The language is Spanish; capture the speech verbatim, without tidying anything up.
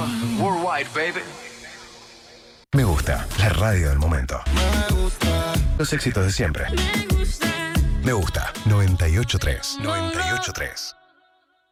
Worldwide, baby. Me gusta, la radio del momento. Me gusta. Los éxitos de siempre. Me gusta. Me gusta, noventa y ocho tres. noventa y ocho tres.